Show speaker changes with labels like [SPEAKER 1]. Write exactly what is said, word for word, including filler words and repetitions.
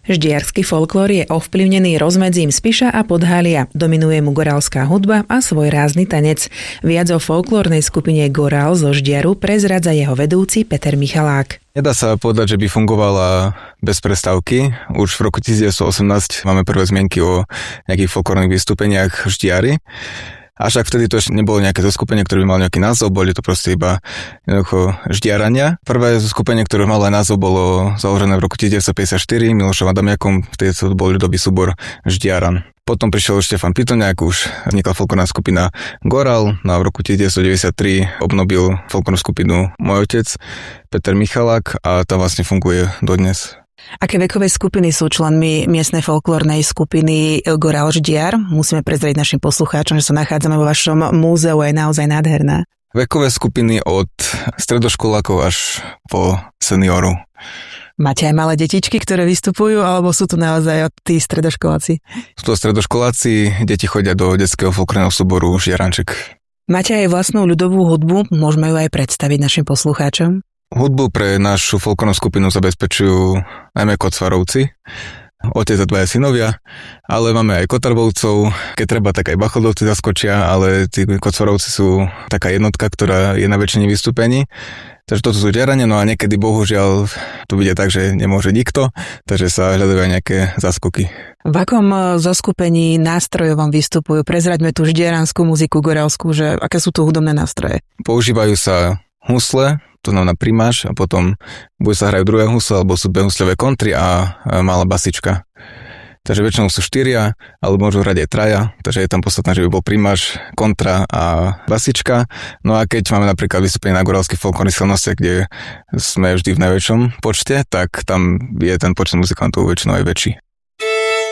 [SPEAKER 1] Ždiarsky folklór je ovplyvnený rozmedzím Spiša a Podhalia. Dominuje mu gorálska hudba a svojrázny tanec. Viac o folklórnej skupine Gorál zo Ždiaru prezradza jeho vedúci Peter Michalák.
[SPEAKER 2] Nedá sa povedať, že by fungovala bez prestávky. Už v roku devätnásťstoosemnásť máme prvé zmienky o nejakých folklórnych vystúpeniach v Ždiari. Avšak vtedy to ešte nebolo nejaké zoskupenie, ktoré by malo nejaký názov, boli to proste iba jednoducho ždiarania. Prvé zoskupenie, ktoré malo aj názov, bolo založené v roku devätnásťstopäťdesiatštyri Milošom Adamiakom, vtedy to bol ľudový súbor Ždiaran. Potom prišiel Štefan Pitoniak, už vznikla folklórna skupina Gorál, no a v roku devätnásťstodeväťdesiattri obnovil folklórnu skupinu môj otec, Peter Michalák, a tá vlastne funguje dodnes.
[SPEAKER 1] Aké vekové skupiny sú členmi miestnej folklórnej skupiny Gorál Ždiar? Musíme prezrieť našim poslucháčom, že sa nachádzame vo vašom múzeu, je naozaj nádherná.
[SPEAKER 2] Vekové skupiny od stredoškolákov až po seniorov.
[SPEAKER 1] Máte aj malé detičky, ktoré vystupujú, alebo sú tu naozaj tí stredoškoláci?
[SPEAKER 2] Sú to stredoškoláci, deti chodia do detského folklórneho súboru Žiaranček.
[SPEAKER 1] Máte aj vlastnú ľudovú hudbu, môžeme ju aj predstaviť našim poslucháčom?
[SPEAKER 2] Hudbu pre našu folklórnu skupinu zabezpečujú najmä Kocvarovci, otec a dvaja synovia, ale máme aj Kotarbovcov, keď treba, tak aj Bachodovci zaskočia, ale tí Kocvarovci sú taká jednotka, ktorá je na väčšine vystúpení. Takže toto sú Žiarania, no a niekedy bohužiaľ to bude tak, že nemôže nikto, takže sa hľadajú aj nejaké záskoky.
[SPEAKER 1] V akom zoskupení nástrojovom vystupujú? Prezraďme tú ždiaranskú muziku gorálskú, že aké sú tu hudobné nástroje?
[SPEAKER 2] Používajú sa husle, to znamená primáš, a potom buď sa hrajú druhé husle, alebo sú behusľové kontry a malá basička. Takže väčšinou sú štyria, alebo môžu hrať aj traja, takže je tam podstatné, že by bol primáš, kontra a basička. No a keď máme napríklad vystúpenie na gorálskych folklórnych silnostiach, kde sme vždy v najväčšom počte, tak tam je ten počet muzikantov väčšinou aj väčší.